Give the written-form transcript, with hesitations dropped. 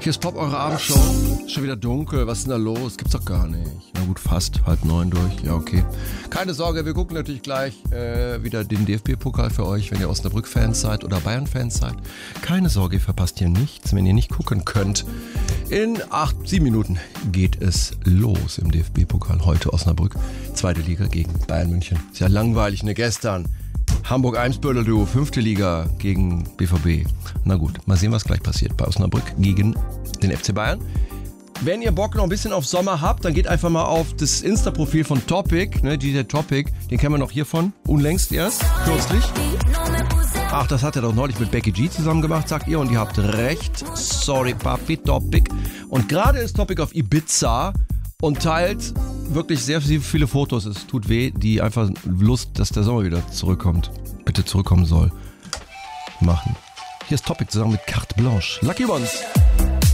Hier ist Pop, eure Abendshow. Schon wieder dunkel, was ist denn da los? Gibt's doch gar nicht. Na gut, fast 8:30 durch. Ja, okay. Keine Sorge, wir gucken natürlich gleich wieder den DFB-Pokal für euch, wenn ihr Osnabrück-Fans seid oder Bayern-Fans seid. Keine Sorge, ihr verpasst hier nichts, wenn ihr nicht gucken könnt. In 7 Minuten geht es los im DFB-Pokal. Heute Osnabrück, 2. Liga gegen Bayern München. Ist ja langweilig, ne? Gestern Hamburg-Eimsbüttel, du, 5. Liga gegen BVB. Na gut, mal sehen, was gleich passiert bei Osnabrück gegen den FC Bayern. Wenn ihr Bock noch ein bisschen auf Sommer habt, dann geht einfach mal auf das Insta-Profil von Topic, ne, DJ Topic, den kennen wir noch hiervon, unlängst erst, kürzlich. Ach, das hat er doch neulich mit Becky G zusammen gemacht, sagt ihr, und ihr habt recht. Sorry, Papi, Topic. Und gerade ist Topic auf Ibiza und teilt wirklich sehr viele Fotos. Es tut weh, die einfach Lust, dass der Sommer wieder zurückkommt. Bitte zurückkommen soll. Machen. Hier ist Topic zusammen mit Carte Blanche. Lucky Ones.